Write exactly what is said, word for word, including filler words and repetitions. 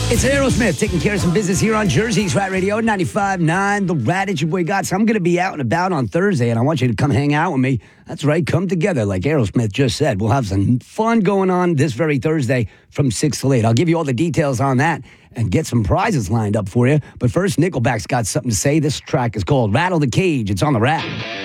It's Aerosmith taking care of some business here on Jersey's Rat Radio ninety-five point nine. The Rat is your boy got. So I'm going to be out and about on Thursday, and I want you to come hang out with me. That's right, come together, like Aerosmith just said. We'll have some fun going on this very Thursday from six to eight. I'll give you all the details on that and get some prizes lined up for you. But first, Nickelback's got something to say. This track is called Rattle the Cage. It's on the Rat.